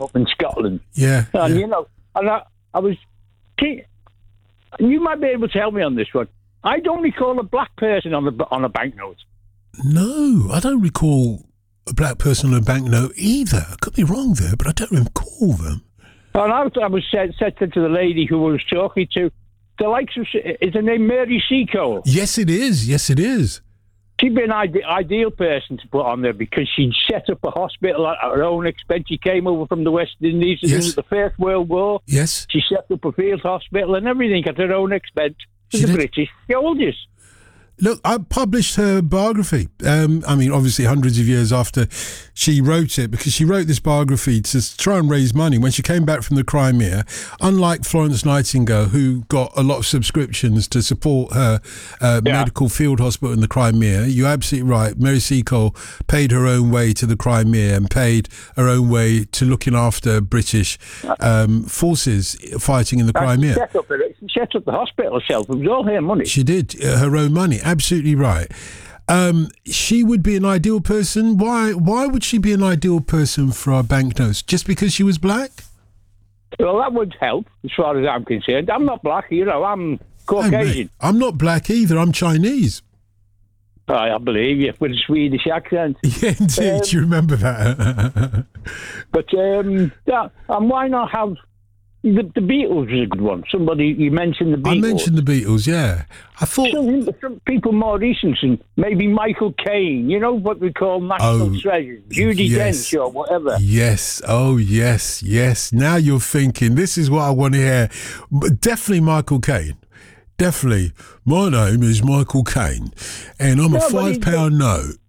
up in Scotland. Yeah. And, you know, and I was... You might be able to help me on this one. I don't recall a black person on a banknote. No, I don't recall a black person on a banknote either. I could be wrong there, but I don't recall them. And I was said to the lady who I was talking to, the likes of... Is her name Mary Seacole? Yes, it is. Yes, it is. She'd be an ideal person to put on there because she'd set up a hospital at her own expense. She came over from the West Indies in the First World War. Yes. She set up a field hospital and everything at her own expense for the British soldiers. Look, I published her biography. I mean, obviously hundreds of years after she wrote it, because she wrote this biography to try and raise money when she came back from the Crimea. Unlike Florence Nightingale, who got a lot of subscriptions to support her medical field hospital in the Crimea, you're absolutely right. Mary Seacole paid her own way to the Crimea and paid her own way to looking after British forces fighting in the Crimea. She set up the hospital herself. It was all her money. She did, her own money. Absolutely right. She would be an ideal person. Why would she be an ideal person for our banknotes? Just because she was black? Well, that would help, as far as I'm concerned. I'm not black, you know, I'm Caucasian. Oh, I'm not black either, I'm Chinese. I believe you, with a Swedish accent. Yeah, indeed, you remember that. But, and why not have... The Beatles was a good one. You mentioned the Beatles. I mentioned the Beatles, yeah. I thought... Some people more recent, maybe Michael Caine, you know, what we call national treasures, Judi Dench or whatever. Yes, yes. Now you're thinking, this is what I want to hear. Definitely Michael Caine. Definitely. My name is Michael Caine, and I'm a £5 note.